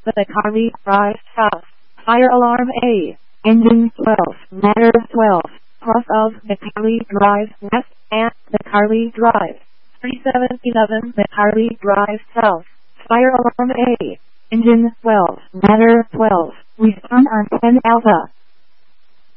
Carly Drive South. Fire alarm A. Engine 12, matter 12, cross of Carly Drive West and Carly Drive. 3711 Carly Drive South. Fire alarm A. Engine 12, matter 12, respond on 10 Alpha.